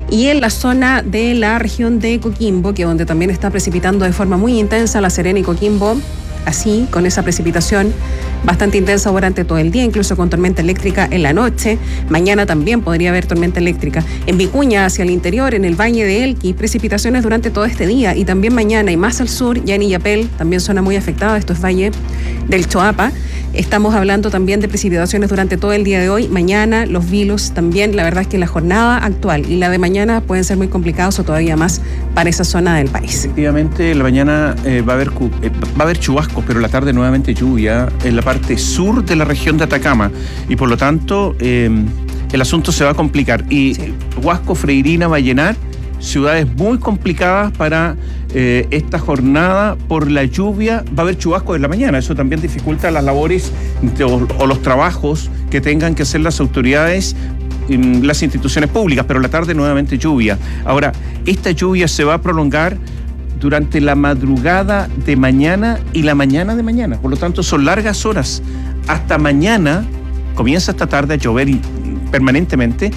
Y en la zona de la región de Coquimbo, que donde también está precipitando de forma muy intensa, La Serena y Coquimbo, así, con esa precipitación bastante intensa durante todo el día, incluso con tormenta eléctrica en la noche. Mañana también podría haber tormenta eléctrica. En Vicuña, hacia el interior, en el Valle de Elqui, precipitaciones durante todo este día y también mañana. Y más al sur, ya en Illapel, también zona muy afectada, esto es Valle del Choapa. Estamos hablando también de precipitaciones durante todo el día de hoy. Mañana, Los Vilos también. La verdad es que la jornada actual y la de mañana pueden ser muy complicados o todavía más para esa zona del país. Efectivamente, en la mañana va a haber chubascos, pero en la tarde nuevamente lluvia en la parte sur de la región de Atacama. Y por lo tanto, el asunto se va a complicar. Y sí. Huasco, Freirina, Vallenar, ciudades muy complicadas para esta jornada por la lluvia. Va a haber chubascos en la mañana, eso también dificulta las labores o los trabajos que tengan que hacer las autoridades, las instituciones públicas, pero en la tarde nuevamente lluvia. Ahora, esta lluvia se va a prolongar durante la madrugada de mañana y la mañana de mañana, por lo tanto son largas horas. Hasta mañana, comienza esta tarde a llover permanentemente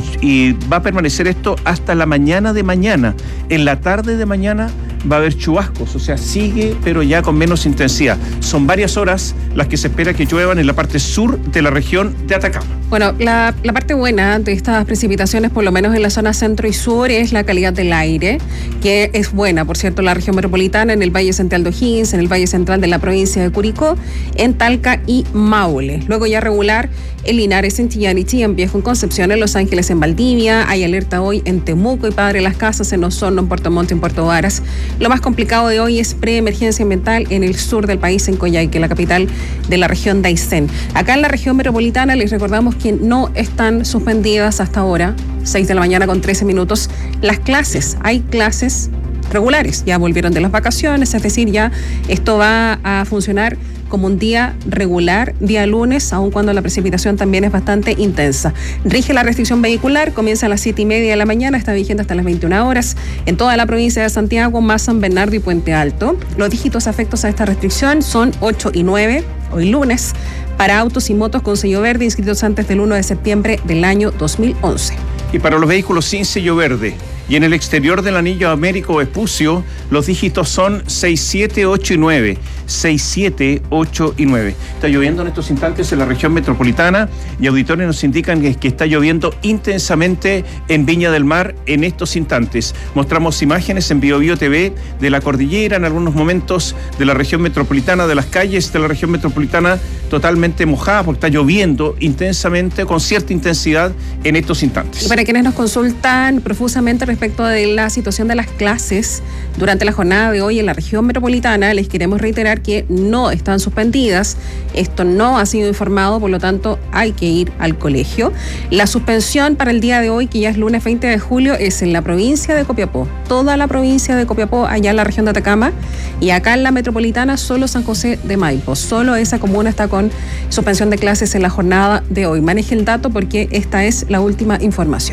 y va a permanecer esto hasta la mañana de mañana. En la tarde de mañana va a haber chubascos, o sea, sigue, pero ya con menos intensidad. Son varias horas las que se espera que lluevan en la parte sur de la región de Atacama. Bueno, la parte buena de estas precipitaciones, por lo menos en la zona centro y sur, es la calidad del aire, que es buena, por cierto, en la región metropolitana, en el Valle Central de O'Higgins, en el Valle Central de la provincia de Curicó, en Talca y Maule. Luego ya regular en Linares, en Chillán y Chillán Viejo, en Concepción, en Los Ángeles, en Valdivia. Hay alerta hoy en Temuco y Padre Las Casas, en Osorno, en Puerto Montt, en Puerto Varas. Lo más complicado de hoy es preemergencia ambiental en el sur del país, en Coyhaique, la capital de la región de Aysén. Acá en la región metropolitana les recordamos que no están suspendidas hasta ahora, 6 de la mañana con 13 minutos, las clases. Hay clases regulares, ya volvieron de las vacaciones, es decir, ya esto va a funcionar como un día regular, día lunes, aun cuando la precipitación también es bastante intensa. Rige la restricción vehicular, comienza a las 7:30 de la mañana, está vigente hasta las 21 horas en toda la provincia de Santiago, más San Bernardo y Puente Alto. Los dígitos afectos a esta restricción son 8 y 9, hoy lunes, para autos y motos con sello verde inscritos antes del 1 de septiembre del año 2011. Y para los vehículos sin sello verde y en el exterior del anillo Américo Vespucio, los dígitos son 6, 7, 8 y 9. 6, 7, 8 y 9. Está lloviendo en estos instantes en la región metropolitana y auditores nos indican que está lloviendo intensamente en Viña del Mar en estos instantes. Mostramos imágenes en Biobío TV de la cordillera, en algunos momentos de la región metropolitana, de las calles de la región metropolitana totalmente mojada porque está lloviendo intensamente, con cierta intensidad en estos instantes. Y para quienes nos consultan profusamente respecto de la situación de las clases durante la jornada de hoy en la región metropolitana, les queremos reiterar que no están suspendidas. Esto no ha sido informado, por lo tanto hay que ir al colegio. La suspensión para el día de hoy, que ya es lunes 20 de julio, es en la provincia de Copiapó. Toda la provincia de Copiapó, allá en la región de Atacama, y acá en la metropolitana solo San José de Maipo. Solo esa comuna está con suspensión de clases en la jornada de hoy. Maneje el dato porque esta es la última información.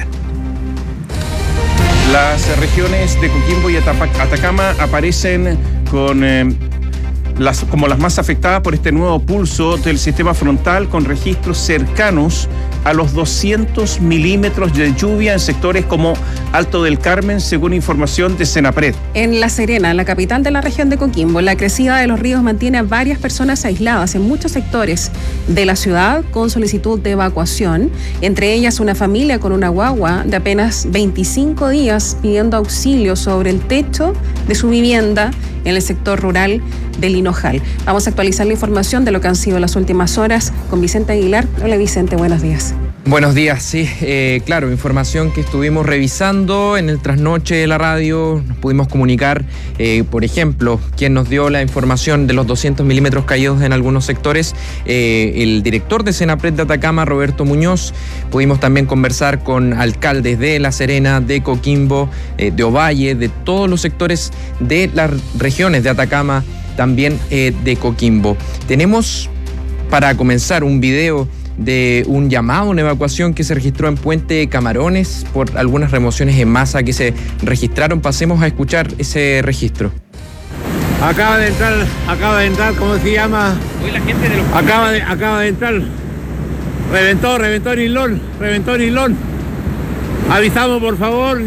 Las regiones de Coquimbo y Atacama aparecen como las más afectadas por este nuevo pulso del sistema frontal, con registros cercanos a los 200 milímetros de lluvia en sectores como Alto del Carmen, según información de Senapred. En La Serena, la capital de la región de Coquimbo, la crecida de los ríos mantiene a varias personas aisladas en muchos sectores de la ciudad con solicitud de evacuación, entre ellas una familia con una guagua de apenas 25 días pidiendo auxilio sobre el techo de su vivienda en el sector rural del Hinojal. Vamos a actualizar la información de lo que han sido las últimas horas con Vicente Aguilar. Hola Vicente, buenos días. Buenos días, sí, claro, información que estuvimos revisando en el trasnoche de la radio. Nos pudimos comunicar, por ejemplo, quien nos dio la información de los 200 milímetros caídos en algunos sectores, el director de Senapred de Atacama, Roberto Muñoz. Pudimos también conversar con alcaldes de La Serena, de Coquimbo, de Ovalle, de todos los sectores de las regiones de Atacama, también de Coquimbo. Tenemos, para comenzar, un video de un llamado a una evacuación que se registró en Puente Camarones por algunas remociones en masa que se registraron. Pasemos a escuchar ese registro. Acaba de entrar, ¿cómo se llama? Hoy la gente de los... Acaba de entrar. Reventó Nilón. Avisamos, por favor.